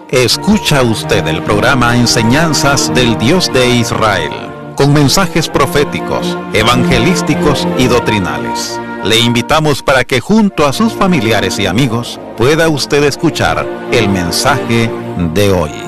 Escucha usted el programa Enseñanzas del Dios de Israel, con mensajes proféticos, evangelísticos y doctrinales. Le invitamos para que junto a sus familiares y amigos pueda usted escuchar el mensaje de hoy.